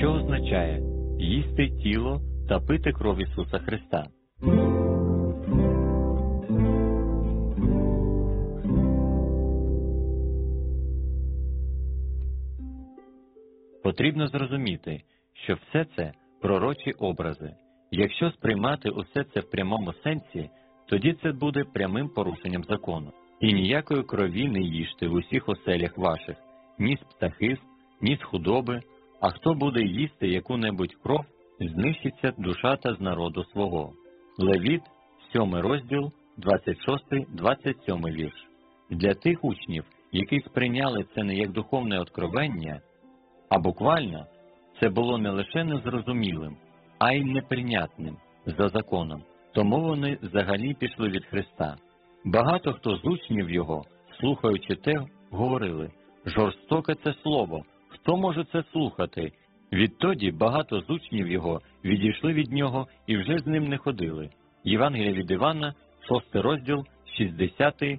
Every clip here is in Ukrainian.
що означає їсти тіло та пити кров Ісуса Христа. Потрібно зрозуміти, що все це пророчі образи. Якщо сприймати усе це в прямому сенсі, тоді це буде прямим порушенням закону. І ніякої крові не їжте в усіх оселях ваших, ні з птахів, ні з худоби, а хто буде їсти яку-небудь кров, знищиться душа та з народу свого. Левіт, 7 розділ, 26-27 вірш. Для тих учнів, які сприйняли це не як духовне откровення, а буквально, це було не лише незрозумілим, а й неприйнятним за законом, тому вони взагалі пішли від Христа. Багато хто з учнів його, слухаючи те, говорили: «Жорстоке це слово, хто може це слухати?» Відтоді багато з учнів його відійшли від нього і вже з ним не ходили. Євангелія від Івана, 6 розділ, 60-66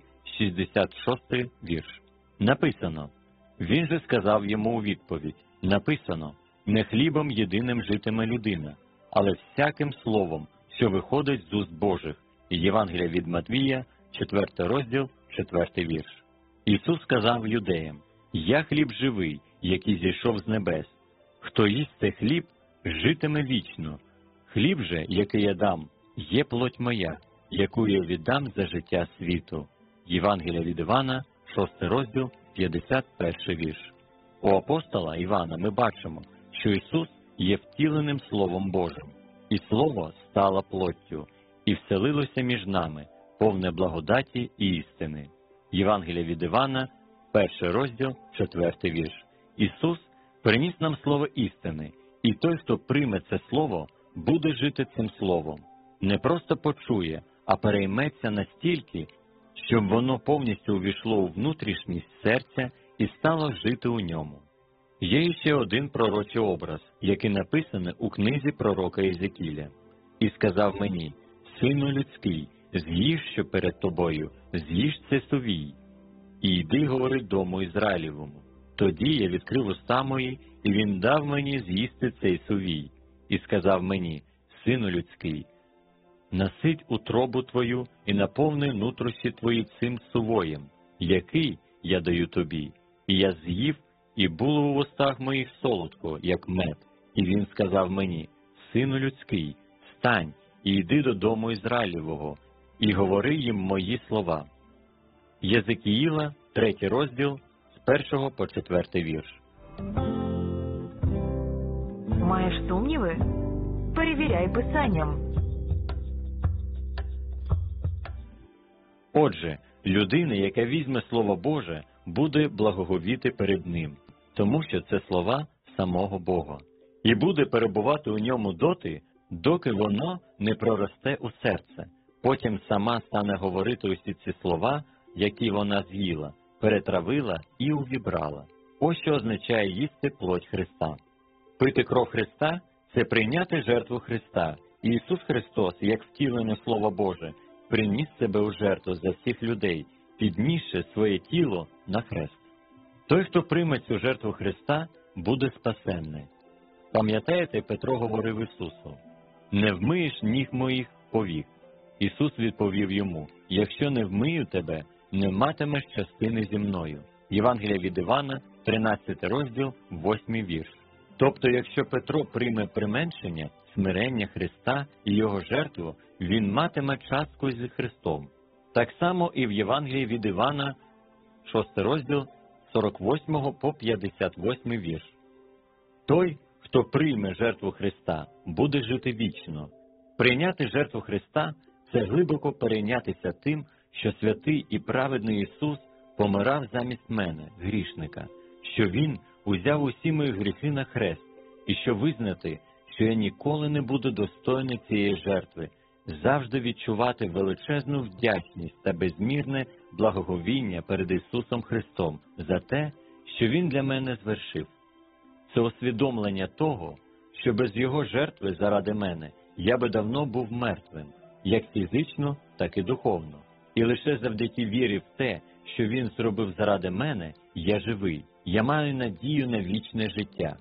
вірш. Написано: «Він же сказав йому у відповідь: написано, не хлібом єдиним житиме людина, але всяким словом, що виходить з уст Божих». Євангелія від Матвія, 4 розділ, 4 вірш. Ісус сказав юдеям: «Я хліб живий, який зійшов з небес. Хто їсть цей хліб, житиме вічно. Хліб же, який я дам, є плоть моя, яку я віддам за життя світу». Євангелія від Івана, 6 розділ, 51 вірш. У апостола Івана ми бачимо, що Ісус є втіленим Словом Божим. І Слово стало плоттю, і вселилося між нами, повне благодаті і істини. Євангелія від Івана, 1 розділ, 4 вірш. Ісус приніс нам слово істини, і той, хто прийме це слово, буде жити цим словом. Не просто почує, а перейметься настільки, щоб воно повністю увійшло у внутрішність серця і стало жити у ньому. Є ще один пророчий образ, який написаний у книзі пророка Єзекіля. «І сказав мені: сину людський, з'їж, що перед тобою, з'їж це сувій, і йди говори дому Ізраїлевому. Тоді я відкрив уста мої, і він дав мені з'їсти цей сувій. І сказав мені: сину людський, насить утробу твою і наповни нутрощі твої цим сувоєм, який я даю тобі. І я з'їв, і було у устах моїх солодко, як мед. І він сказав мені: сину людський, встань і йди додому Ізраїлевого, і говори їм мої слова». Єзекіїла, 3 розділ, з 1 по 4 вірш. Маєш сумніви? Перевіряй Писанням. Отже, людина, яка візьме Слово Боже, буде благоговіти перед Ним, тому що це слова самого Бога, і буде перебувати у ньому доти, доки воно не проросте у серце. Потім сама стане говорити усі ці слова, які вона з'їла, перетравила і увібрала. Ось що означає їсти плоть Христа. Пити кров Христа – це прийняти жертву Христа. І Ісус Христос, як втілене Слово Боже, приніс себе у жертву за всіх людей, піднісши своє тіло на хрест. Той, хто прийме цю жертву Христа, буде спасенний. Пам'ятаєте, Петро говорив Ісусу: «Не вмиєш ніг моїх повік». Ісус відповів йому: «Якщо не вмию тебе, не матимеш частини зі мною». Євангелія від Івана, 13 розділ, 8 вірш. Тобто, якщо Петро прийме применшення, смирення Христа і Його жертву, він матиме частку зі Христом. Так само і в Євангелії від Івана, 6 розділ, 48 по 58 вірш. Той, хто прийме жертву Христа, буде жити вічно. Прийняти жертву Христа – це глибоко перейнятися тим, що святий і праведний Ісус помирав замість мене, грішника, що Він узяв усі мої гріхи на хрест, і що визнати, що я ніколи не буду достойний цієї жертви, завжди відчувати величезну вдячність та безмірне благоговіння перед Ісусом Христом за те, що Він для мене звершив. Це усвідомлення того, що без Його жертви заради мене я би давно був мертвим, як фізично, так і духовно. І лише завдяки вірі в те, що Він зробив заради мене, я живий, я маю надію на вічне життя.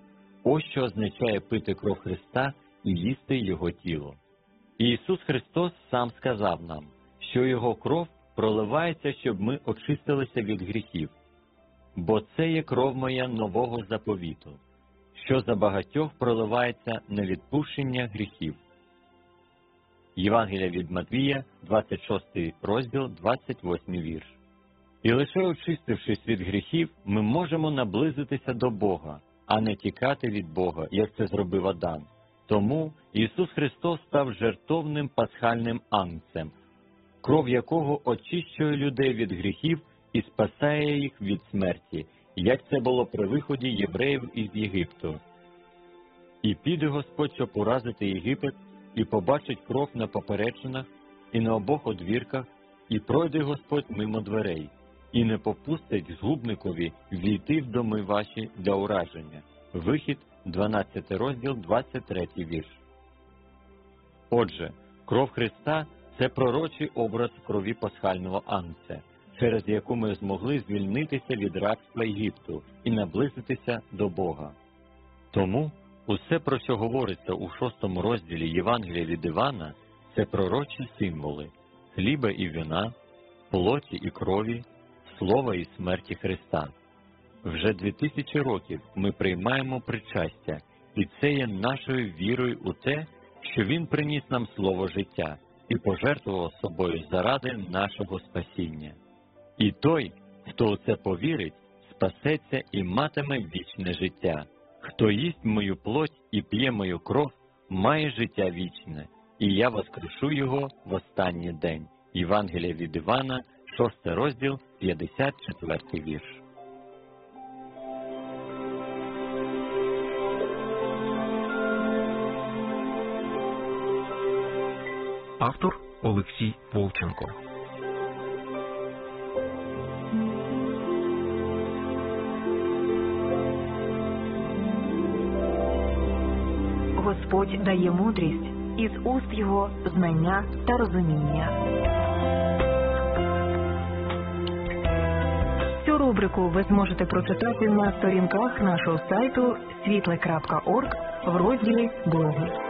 Ось що означає пити кров Христа і їсти Його тіло. І Ісус Христос сам сказав нам, що Його кров проливається, щоб ми очистилися від гріхів. Бо це є кров моя нового заповіту, що за багатьох проливається на відпущення гріхів. Євангелія від Матвія, 26 розділ, 28 вірш. І лише очистившись від гріхів, ми можемо наблизитися до Бога, а не тікати від Бога, як це зробив Адам. Тому Ісус Христос став жертовним пасхальним агнцем, кров якого очищує людей від гріхів і спасає їх від смерті, як це було при виході євреїв із Єгипту. І піде Господь, щоб уразити Єгипет, і побачить кров на поперечинах і на обох одвірках, і пройде Господь мимо дверей, і не попустить згубникові війти в доми ваші для ураження. Вихід, 12 розділ, 23 вірш. Отже, кров Христа – це пророчий образ крові пасхального агнця, через яку ми змогли звільнитися від рабства Єгипту і наблизитися до Бога. Тому усе, про що говориться у 6 розділі Євангелія від Івана, це пророчі символи – хліба і вина, плоті і крові, слова і смерті Христа. Вже 2000 років ми приймаємо причастя, і це є нашою вірою у те, що Він приніс нам слово життя і пожертвував собою заради нашого спасіння. І той, хто у це повірить, спасеться і матиме вічне життя. Хто їсть мою плоть і п'є мою кров, має життя вічне, і я воскрешу його в останній день. Євангелія від Івана, 6 розділ, 54 вірш. Автор Олексій Вовченко. Господь дає мудрість, із уст Його знання та розуміння. Цю рубрику ви зможете прочитати на сторінках нашого сайту світле.орг в розділі «Блоги».